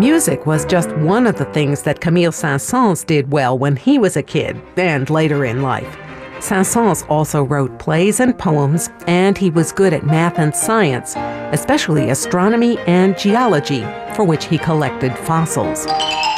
Music was just one of the things that Camille Saint-Saëns did well when he was a kid and later in life. Saint-Saëns also wrote plays and poems, and he was good at math and science, especially astronomy and geology, for which he collected fossils.